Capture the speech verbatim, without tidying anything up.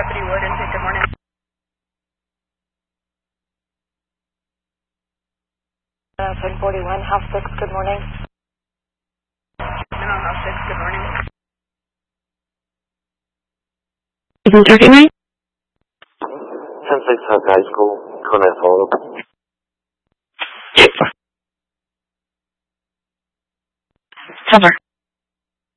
Deputy Wood, intake, good morning. Uh, ten forty-one, House six, good morning. Minimum House six, good morning. Is it tracking right? ten six Hook High School, Connect follow-up. Cover.